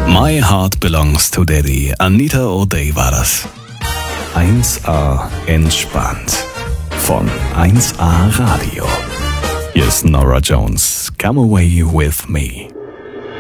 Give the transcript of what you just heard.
My Heart Belongs to Daddy. Anita O'Day war das. 1A entspannt. Von 1A Radio. Hier ist Norah Jones. Come away with me.